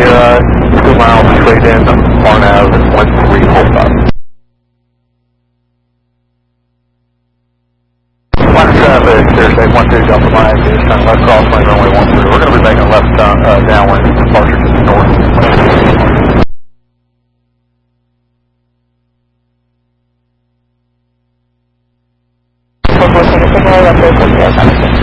2 miles straight in, Barn Ave, 1345. Left traffic, Interstate 12 Delta Mike, is turn left crossing runway 13. We're going to be making a left downwind departure to the north. Por favor, sigue left